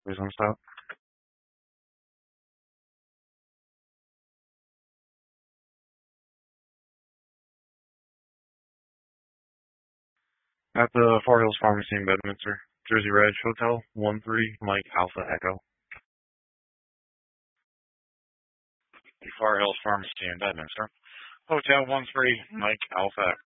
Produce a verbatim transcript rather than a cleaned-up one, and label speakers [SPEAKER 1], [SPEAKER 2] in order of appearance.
[SPEAKER 1] Please don't stop. At the Far Hills Pharmacy in Bedminster, Jersey Reg Hotel, one three Mike Alpha Echo.
[SPEAKER 2] The Far Hills Pharmacy in Bedminster. Hotel one three Mike Alpha